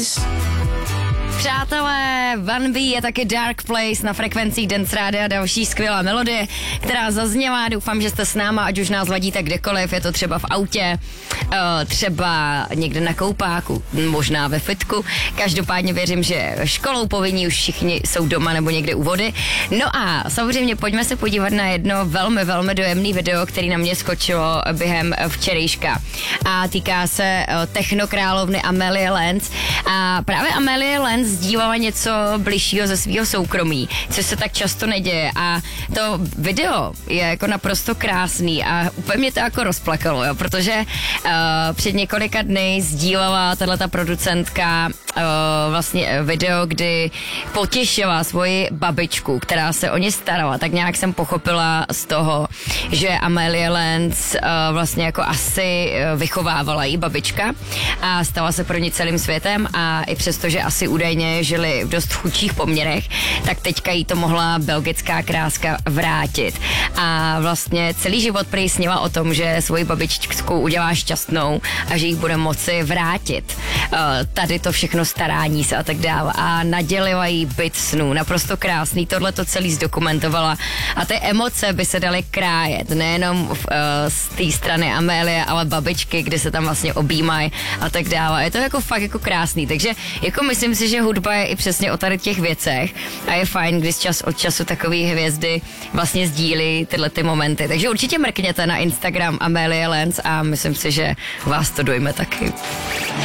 Přátelé, Van B je taky Dark Place na frekvencích Dance Rádia, další skvělá melodie, která zazněla. Doufám, že jste s náma, ať už nás ladíte kdekoliv, je to třeba v autě, třeba někde na koupáku, možná ve fitku. Každopádně věřím, že školou povinní už všichni jsou doma nebo někde u vody. No a samozřejmě pojďme se podívat na jedno velmi, velmi dojemný video, který na mě skočilo během včerejška. A týká se technokrálovny Amelie Lenz. A právě Amelie Lenz sdílela něco bližšího ze svého soukromí, což se tak často neděje. A to video je jako naprosto krásný a úplně mě to jako rozplakalo, jo, protože před několika dny sdílela tato producentka vlastně video, kdy potěšila svoji babičku, která se o ně starala. Tak nějak jsem pochopila z toho, že Amelie Lenz vlastně jako asi vychovávala jí babička a stala se pro ní celým světem a i přesto, že asi údajně žili v dost chudších poměrech, tak teďka jí to mohla belgická kráska vrátit. A vlastně celý život prý snila o tom, že svoji babičku udělá šťastnou a že jí bude moci vrátit. Tady to všechno starání se a tak dále. A nadělila jí byt snů. Naprosto krásný. Tohle to celý zdokumentovala. A ty emoce by se daly krájet. Nejenom z té strany Amélie, ale babičky, kde se tam vlastně objímají a tak dále. Je to jako fakt jako krásný. Takže jako myslím si, že hudba je i přesně o tady těch věcech a je fajn, když čas od času takový hvězdy vlastně sdílí tyhle ty momenty. Takže určitě mrkněte na Instagram Amelie Lenz a myslím si, že vás to dojme taky.